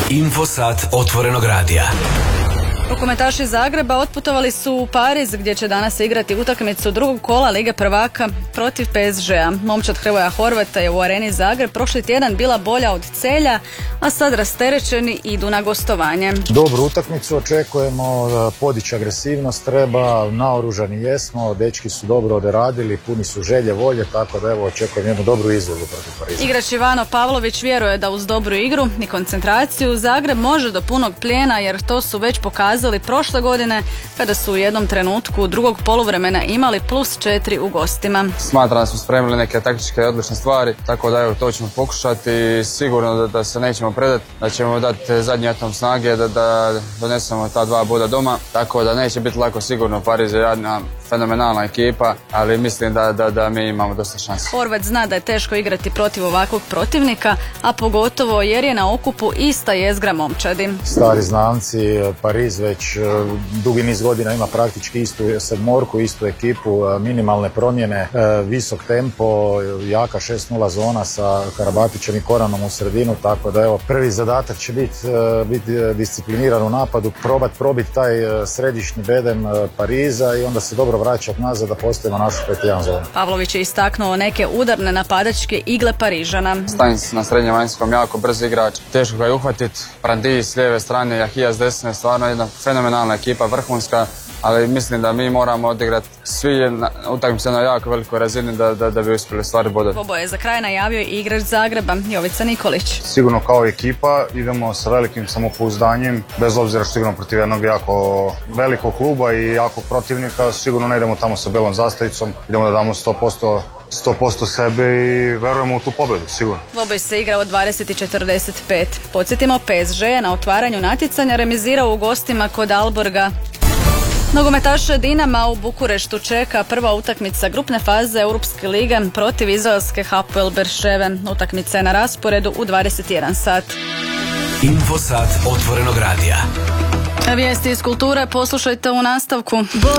Infosat otvorenog radija. Rukometaši Zagreba otputovali su u Pariz gdje će danas igrati utakmicu drugog kola Lige prvaka protiv PSG-a. Momčad Hrvoja Horvata je u Areni Zagreb prošli tjedan bila bolja od Celja, a sad rasterećeni idu na gostovanje. Dobru utakmicu očekujemo, podići agresivnost treba, naoružani jesmo, dečki su dobro odradili, puni su želje, volje, tako da evo očekujem jednu dobru izvedbu protiv Pariza. Igrač Ivano Pavlović vjeruje da uz dobru igru i koncentraciju Zagreb može do punog plijena, jer to su već pokazali prošle godine kada su u jednom trenutku drugog poluvremena imali +4 u gostima. Smatram da smo spremili neke taktičke odlične stvari, tako da evo to ćemo pokušati i sigurno da se nećemo predati, da ćemo dati zadnji atom snage da donesemo ta 2 boda doma, tako da neće biti lako sigurno. Pariz je jedna fenomenalna ekipa, ali mislim da mi imamo dosta šanse. Horvat zna da je teško igrati protiv ovakvog protivnika, a pogotovo jer je na okupu ista jezgra momčadi. Stari znanci, Pariz već dugi niz godina ima praktički istu sedmorku, istu ekipu, minimalne promjene, visok tempo, jaka 6-0 zona sa Karabatićem i Koranom u sredinu, tako da evo prvi zadatak će biti discipliniran u napadu, probiti taj središnji bedem Pariza i onda se dobro vraćati nazad da postavimo našu 5-1 zonu. Pavlović je istaknuo neke udarne napadačke igle Parižana. Stajns na srednjem vanjskom, jako brz igrač, teško ga je uhvatiti. Prandi s lijeve strane, Jahija s desne, stvarno jedna fenomenalna ekipa, vrhunska, ali mislim da mi moramo odigrati svi utakmice na jako velikoj razini da bi uspjeli stvari bodati. Dvoboje za kraj najavio i igrač Zagreba, Jovica Nikolić. Sigurno kao ekipa idemo sa velikim samopouzdanjem, bez obzira što igramo protiv jednog jako velikog kluba i jakog protivnika, sigurno ne idemo tamo sa belom zastavicom, idemo da damo 100% sebe i verujemo u tu pobjedu, sigurno. Dvoboj se igrao 20:45. Podsjetimo, PSG je na otvaranju natjecanja remizirao u gostima kod Alborga. Nogometaše Dinama u Bukureštu čeka prva utakmica grupne faze Europske lige protiv izraelske Hapoel Berševe. Utakmica je na rasporedu u 21 sat. Infosat otvorenog radija. Vijesti iz kulture poslušajte u nastavku.